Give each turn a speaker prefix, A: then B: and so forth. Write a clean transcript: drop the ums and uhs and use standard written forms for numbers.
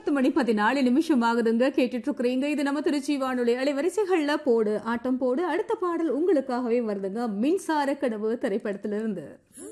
A: 10:14 ஆகுதுங்க. கேட்டுட்டு இருக்கிறீங்க. இது நம்ம திருச்சி வானொலி அலைவரிசைகள்ல போடு ஆட்டம் போடு. அடுத்த பாடல் உங்களுக்காகவே வருதுங்க. மின்சார கனவு திரைப்படத்திலிருந்து.